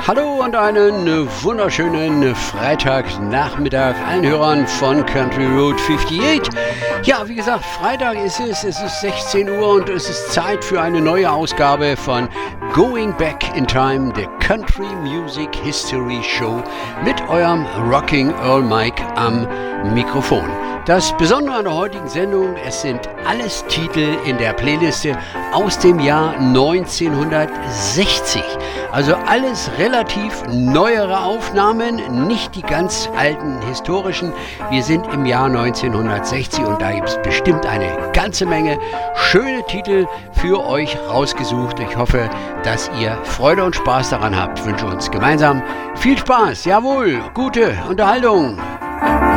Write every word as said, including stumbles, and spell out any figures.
Hallo und einen wunderschönen Freitagnachmittag allen Hörern von Country Road achtundfünfzig. Ja, wie gesagt, Freitag ist es, es ist sechzehn Uhr und es ist Zeit für eine neue Ausgabe von Going Back in Time, der Country Music History Show mit eurem Rocking Earl Mike am Mikrofon. Das Besondere an der heutigen Sendung, es sind alles Titel in der Playliste aus dem Jahr neunzehnhundertsechzig. Also alles relativ neuere Aufnahmen, nicht die ganz alten historischen. Wir sind im Jahr neunzehnhundertsechzig und da gibt es bestimmt eine ganze Menge schöne Titel für euch rausgesucht. Ich hoffe, dass ihr Freude und Spaß daran habt. Ich wünsche uns gemeinsam viel Spaß. Jawohl, gute Unterhaltung.